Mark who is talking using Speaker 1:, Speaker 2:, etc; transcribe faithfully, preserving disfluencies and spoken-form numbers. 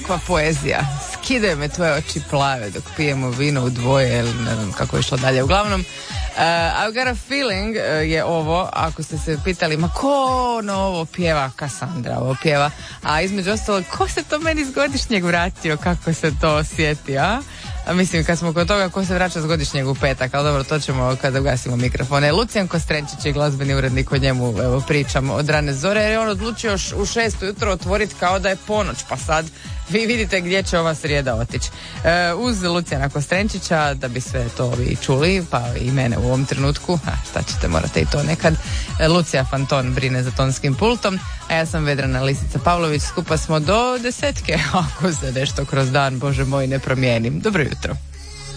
Speaker 1: kakva poezija. Skidaju me tvoje oči plave dok pijemo vino u dvoje, ili ne znam kako je išlo dalje. Uglavnom, Uh, I've got a feeling uh, je ovo, ako ste se pitali, ma ko no ovo pjeva, Cassandra ovo pjeva, a između ostalog, ko se to meni s godišnjeg vratio, kako se to osjeti, a? A mislim, kad smo kod toga, ko se vraća s godišnjeg u petak, ali dobro, to ćemo kada ugasimo mikrofone. Lucijan Kostrenčić je glazbeni urednik, o njemu evo, pričam od rane zore, jer je on odlučio u šest ujutro otvoriti kao da je ponoć, pa sad vi vidite gdje će ova srijeda otići. E, uz Lucijana Kostrenčića, da bi sve to vi čuli, pa i mene u ovom trenutku, a šta ćete, morate i to nekad, e, Lucija Fanton brine za tonskim pultom, a ja sam Vedrana Lisica Pavlović, skupa smo do desetke, ako se nešto kroz dan, Bože moj, ne promijenim. Dobro jutro.